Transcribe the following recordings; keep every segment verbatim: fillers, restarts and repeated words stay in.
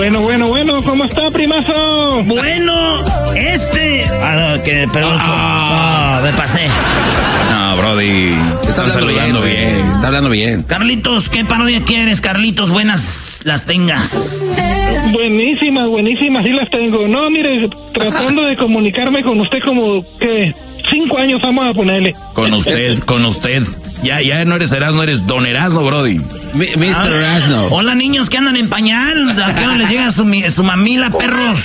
Bueno, bueno, bueno, ¿cómo está, primazo? Bueno, este... Ah, no, que, perdón, ah, me pasé. No, Brody, te están saludando bien, bien, está hablando bien. Carlitos, ¿qué parodia quieres, Carlitos? Buenas las tengas. Buenísimas, buenísimas, sí las tengo. No, mire, tratando de comunicarme con usted como que cinco años vamos a ponerle. Con usted, con usted. Ya, ya no eres Erasmo, eres Don Erasmo, Brody. mister Ah, Erasmo. Hola, niños que andan en pañal. ¿A qué hora les llega su, su mamila, perros?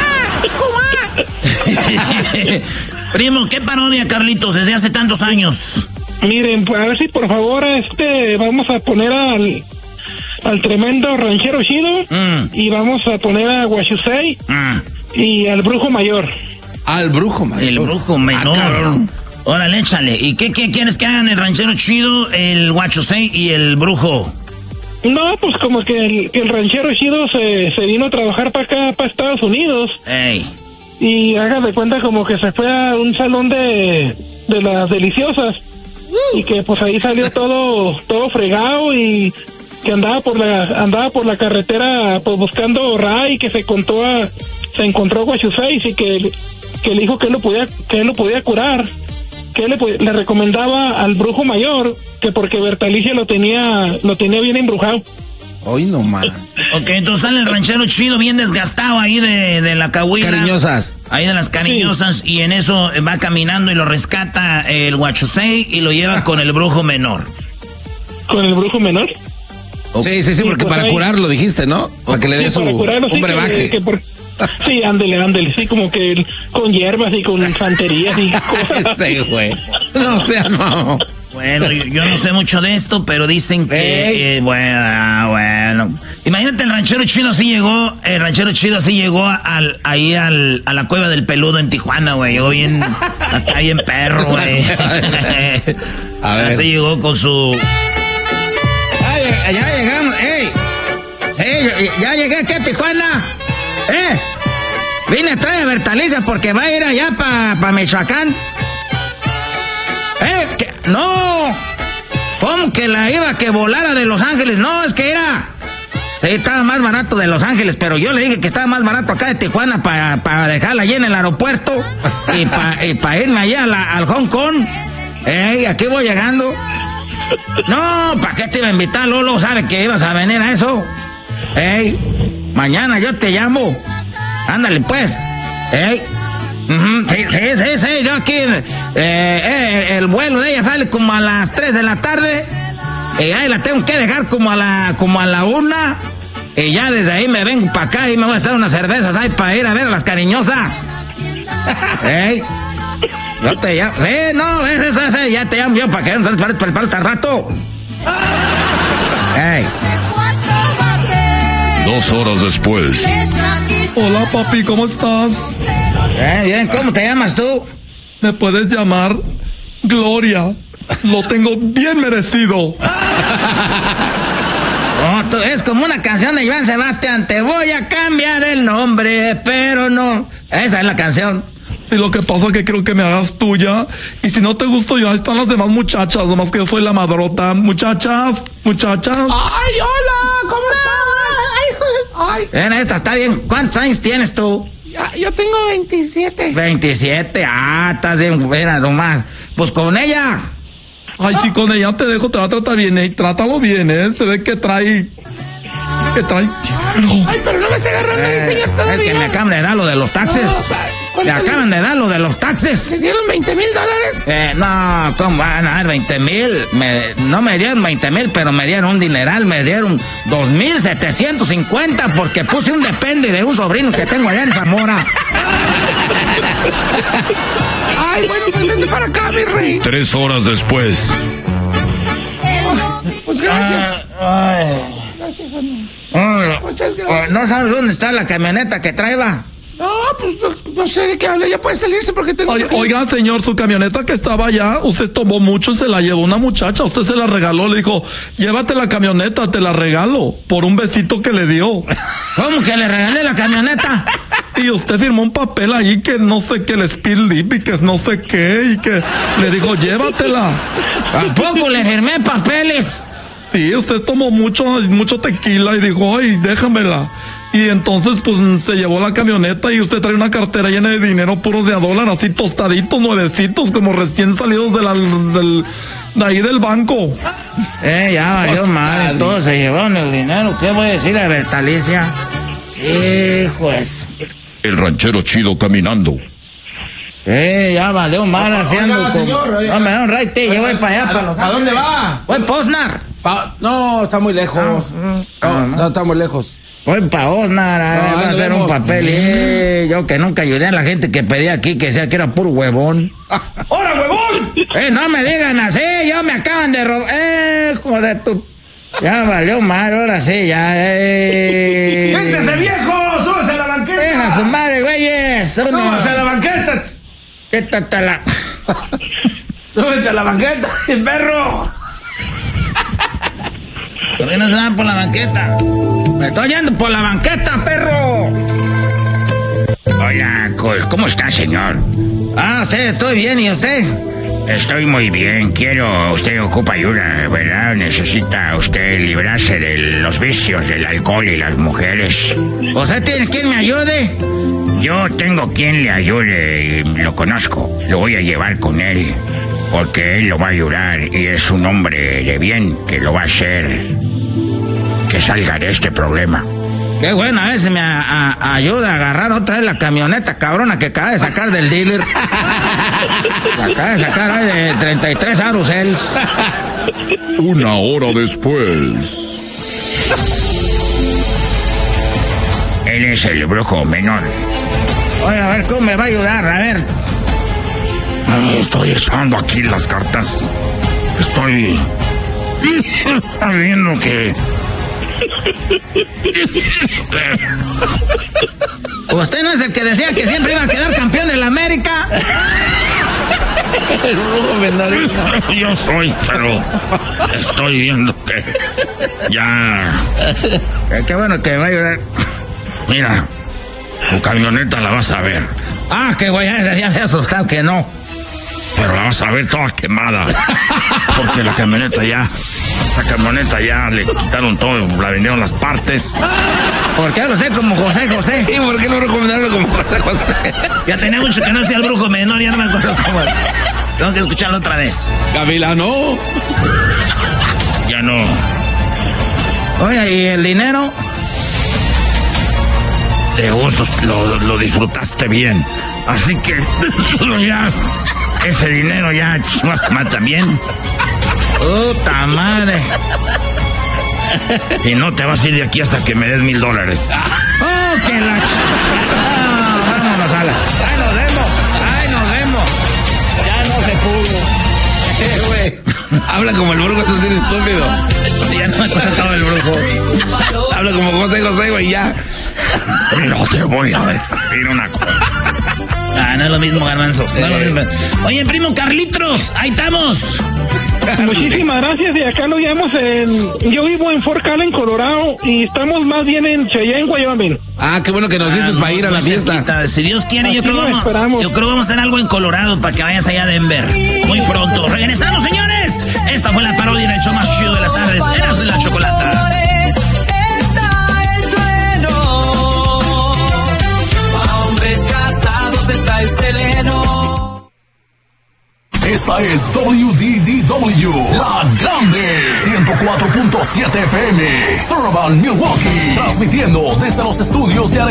Primo, ¿qué parodia, Carlitos, desde hace tantos años? Miren, a ver si por favor este vamos a poner al al tremendo ranchero chido mm. y vamos a poner a Guachusei mm. y al brujo mayor. Al brujo mayor. El brujo menor. Ah, órale, échale. ¿Y qué, qué quieres que hagan el ranchero chido, el Guachusei y el brujo? No, pues como que el, que el ranchero chido se, se vino a trabajar para acá, para Estados Unidos. Ey. Y haga de cuenta como que se fue a un salón de, de las deliciosas. Uh. Y que pues ahí salió todo todo fregado y que andaba por la andaba por la carretera pues buscando Ray, que se contó a, se encontró Guachusei y que, que le dijo que él lo podía que él lo podía curar, que él le, le recomendaba al brujo mayor que porque Bertalicia lo tenía lo tenía bien embrujado. Hoy no más. Ok, entonces sale el ranchero chido bien desgastado ahí de, de la cahuila. Cariñosas. Ahí de las cariñosas, sí. Y en eso va caminando y lo rescata el Guachusei y lo lleva con el brujo menor. ¿Con el brujo menor? Sí, sí, sí, porque sí, pues para ahí, curarlo dijiste, ¿no? Para que le dé sí, su curarlo, un sí, brebaje. Que, que por, sí, ándele, ándele, sí, como que con hierbas y con santerías y cosas. Sí, güey. No, o sea, no. Bueno, yo, yo no sé mucho de esto, pero dicen que, eh, bueno, bueno. Imagínate, el ranchero chido así llegó, el ranchero chido así llegó al, ahí al, a la cueva del Peludo en Tijuana, güey. Llegó bien, acá bien perro, güey. A ver. Así llegó con su... Ay, ya llegamos, ey. Ey, ya llegué aquí a Tijuana. Eh, vine a traer a Bertalicia porque va a ir allá para pa Michoacán. Eh, ¿qué? No, ¿cómo que la iba que volara de Los Ángeles? No, es que era, sí, estaba más barato de Los Ángeles, pero yo le dije que estaba más barato acá de Tijuana para pa dejarla allí en el aeropuerto y para pa irme allá a la, al Hong Kong. Ey, aquí voy llegando. No, ¿para qué te iba a invitar, Lolo? ¿Sabe que ibas a venir a eso? Ey, mañana yo te llamo. Ándale, pues. Ey. Uh-huh. Sí, sí, sí, sí, yo aquí, eh, eh, el vuelo de ella sale como a las tres de la tarde, y ahí la tengo que dejar como a la, como a la una, y ya desde ahí me vengo para acá y me voy a hacer unas cervezas ahí para ir a ver a las cariñosas. Ey, yo te llamo, sí, no, eso, eso, ya te llamo yo para que no salgas para, para, para, para el rato. Ey. Dos horas después. Hola, papi, ¿cómo estás? Eh, bien, ¿cómo te llamas tú? Me puedes llamar Gloria. Lo tengo bien merecido. Oh, tú, es como una canción de Iván Sebastián. Te voy a cambiar el nombre, pero no. Esa es la canción. Sí, lo que pasa es que creo que me hagas tuya. Y si no te gusto yo, ahí están las demás muchachas. Nomás que yo soy la madrota. Muchachas, muchachas. ¡Ay, hola! ¿Cómo estás? Ay. Ven, esta está bien. ¿Cuántos años tienes tú? Ya, yo tengo veintisiete. veintisiete, ah, estás bien, mira, nomás. Pues con ella. Ay, si con ella te dejo, te va a tratar bien, eh. Trátalo bien, eh. Se ve que trae. Que trae. Ay, pero no me está agarrando eh, el señor todavía. Es que me acaban de dar lo de los taxes. No, me acaban de dar lo de los taxes. ¿Me dieron veinte mil dólares? Eh, no, ¿cómo van a dar veinte mil? Me, no me dieron veinte mil, pero me dieron un dineral. Me dieron dos mil setecientos cincuenta porque puse un depende de un sobrino que tengo allá en Zamora. Ay, bueno, pues vente para acá, mi rey. Tres horas después. Oh, pues gracias. Ah, ay. Gracias, amigo. Ah, muchas gracias. ¿No sabes dónde está la camioneta que traeba? No, pues no, no sé de qué habla. Ya puede salirse porque tengo... Oye, oiga, señor, su camioneta que estaba allá, usted tomó mucho, se la llevó una muchacha, usted se la regaló, le dijo, llévate la camioneta, te la regalo, por un besito que le dio. ¿Cómo que le regalé la camioneta? Y usted firmó un papel ahí que no sé qué, el speed lip y que no sé qué, y que le dijo, llévatela. ¿A poco le firmé papeles? Sí, usted tomó mucho, mucho tequila y dijo, ay, déjamela. Y entonces, pues, se llevó la camioneta y usted trae una cartera llena de dinero puros de a dólar, así tostaditos, nuevecitos, como recién salidos de, la, del, de ahí del banco. Eh, ya valió madre, todos se llevaron el dinero. ¿Qué voy a decir a Bertalicia? Hijo es. El ranchero chido caminando. Eh, ya valió madre haciendo. Oiga, como... señor, oiga. No, me da un raite, yo voy para allá, para los ¿A dónde va? Voy a Osnar. Pa... No, está muy lejos. No, no, no está muy lejos. Voy para Osnar a, No, a hacer un papel. Eh, yo que nunca ayudé a la gente que pedía aquí, que decía que era puro huevón. ¡Hora, huevón! Eh, no me digan así, ya me acaban de robar. Eh, joder, tú. Ya valió mal, ahora sí, ya. Eh. ¡Quéntese, viejo! ¡Súbese a la banqueta! Deja su madre, güeyes. ¡Súbese a la banqueta! Quítatela. ¡Súbete a la banqueta, perro! ¿Por qué no se van por la banqueta? Me estoy yendo por la banqueta, perro. Hola, ¿cómo está, señor? Ah, usted, estoy bien, ¿y usted? Estoy muy bien. Quiero, usted ocupa ayuda, ¿verdad? Necesita usted librarse de los vicios del alcohol y las mujeres. ¿Usted tiene quien me ayude? Yo tengo quien le ayude y lo conozco. Lo voy a llevar con él, porque él lo va a ayudar y es un hombre de bien que lo va a hacer que salga de este problema. Qué bueno, a ver si me a, a, ayuda a agarrar otra vez la camioneta cabrona que acaba de sacar del dealer. La acaba de sacar ahí de treinta y tres Arusels. Una hora después. Él es el brujo menor. Oye, a ver, ¿cómo me va a ayudar? A ver. Estoy echando aquí las cartas. Estoy... Estoy viendo que... ¿Usted no es el que decía que siempre iba a quedar campeón de la América? El brujo menor. Yo soy, pero estoy viendo que ya... Qué bueno que me va a ayudar. Mira, tu camioneta la vas a ver. Ah, qué güey, ya me había asustado que no. Pero la vas a ver toda quemada. Porque la camioneta ya... Esa camioneta ya le quitaron todo, la vendieron las partes. ¿Por qué lo sé como José José? ¿Y por qué no recomendarlo como José José? Ya tenía mucho que no hacía el brujo menor, ya no me acuerdo cómo era. Tengo que escucharlo otra vez. Gavilano. Ya no. Oye, ¿y el dinero? De gusto, lo, lo disfrutaste bien. Así que ya, ese dinero ya mata bien. Puta madre. Y no te vas a ir de aquí hasta que me des mil dólares. Oh, que la ch... Ah, vámonos a la... Ahí nos vemos, ahí nos vemos. Ya no se pudo. Eh, güey. Habla como el brujo, eso es estúpido. Ya no me acuerdo todo el brujo. Habla como José José, güey, ya. Pero te voy a decir una cosa. Ah, no es lo mismo, Garbanzo. No es lo mismo. Oye, primo Carlitos, ahí estamos. Muchísimas gracias. Y acá lo llevamos en... Yo vivo en Fort Callan, Colorado, y estamos más bien en Cheyenne, Wyoming. Ah, qué bueno que nos dices Ah, para ir a la muy fiesta. cerquita. Si Dios quiere, yo Aquí creo, lo vamos, esperamos. yo creo vamos a hacer algo en Colorado para que vayas allá a Denver. Muy pronto. Regresamos, señores. Esta fue la parodia del show más chido de las tardes. Eras de la Chocolata. Esta es W D D W, La Grande, ciento cuatro punto siete F M, Urban, Milwaukee, transmitiendo desde los estudios de Alex